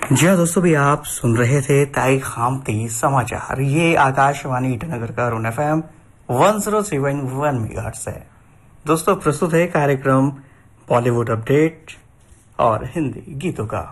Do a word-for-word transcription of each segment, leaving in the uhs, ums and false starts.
जी हाँ दोस्तों, भी आप सुन रहे थे ताई खामती समाचार। ये आकाशवाणी ईटानगर का Arun F M one zero seven one megahertz है। दोस्तों, प्रस्तुत है कार्यक्रम बॉलीवुड अपडेट और हिंदी गीतों का।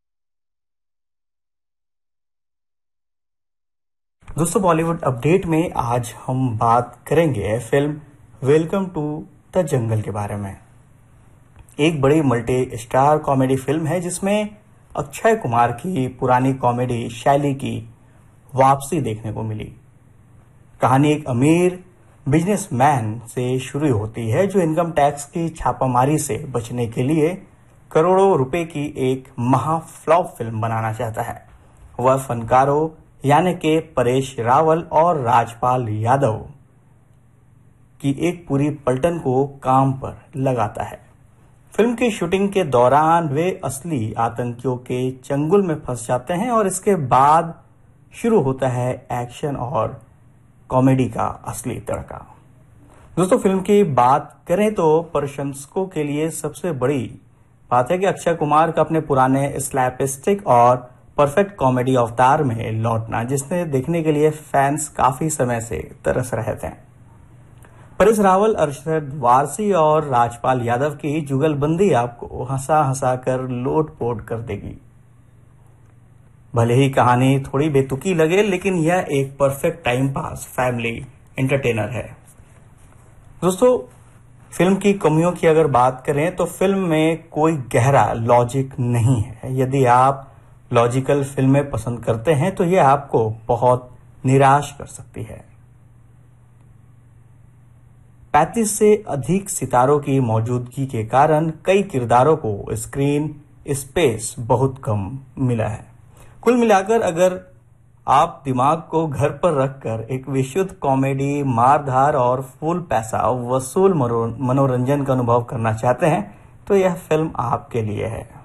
दोस्तों, बॉलीवुड अपडेट में आज हम बात करेंगे film welcome to the jungle के बारे में। एक बड़ी मल्टी स्टार कॉमेडी फिल्म है जिसमें अक्षय कुमार की पुरानी कॉमेडी शैली की वापसी देखने को मिली। कहानी एक अमीर बिजनेसमैन से शुरू होती है जो इनकम टैक्स की छापामारी से बचने के लिए करोड़ों रुपए की एक महा फ्लॉप फिल्म बनाना चाहता है। वह फनकारों यानी के परेश रावल और राजपाल यादव की एक पूरी पलटन को काम पर लगाता है। फिल्म की शूटिंग के दौरान वे असली आतंकियों के चंगुल में फंस जाते हैं और इसके बाद शुरू होता है एक्शन और कॉमेडी का असली तड़का। दोस्तों, फिल्म की बात करें तो प्रशंसकों के लिए सबसे बड़ी बात है कि अक्षय कुमार का अपने पुराने स्लैपस्टिक और परफेक्ट कॉमेडी अवतार में लौटना, जिसने देखने के लिए फैंस काफी समय से तरस रहे थे। परेश रावल, अरशद वारसी और राजपाल यादव की जुगलबंदी आपको हंसा हंसा कर लोट पोट कर देगी। भले ही कहानी थोड़ी बेतुकी लगे, लेकिन यह एक perfect time pass family entertainer है। दोस्तों, फिल्म की कमियों की अगर बात करें तो फिल्म में कोई गहरा लॉजिक नहीं है। यदि आप लॉजिकल फिल्में पसंद करते हैं तो यह आपको बहुत निराश कर सकती है। पैंतीस से अधिक सितारों की मौजूदगी के कारण कई किरदारों को स्क्रीन स्पेस बहुत कम मिला है। कुल मिलाकर अगर आप दिमाग को घर पर रखकर एक विशुद्ध कॉमेडी, मारधार और फुल पैसा वसूल मनोरंजन का अनुभव करना चाहते हैं तो यह फिल्म आपके लिए है।